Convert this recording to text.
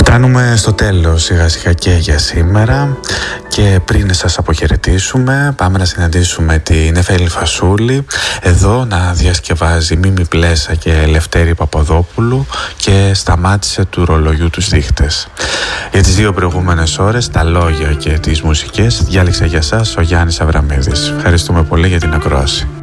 Φτάνουμε στο τέλος σιγά σιγά και για σήμερα και πριν σας αποχαιρετήσουμε πάμε να συναντήσουμε την Νεφέλη Φασούλη εδώ να διασκευάζει Μίμη Πλέσα και Ελευθέρη Παπαδόπουλου και σταμάτησε του ρολογιού τους δείχτες. Για τις δύο προηγούμενες ώρες τα λόγια και τις μουσικές διάλεξα για σας ο Γιάννης Αβραμίδης. Ευχαριστούμε πολύ για την ακρόαση.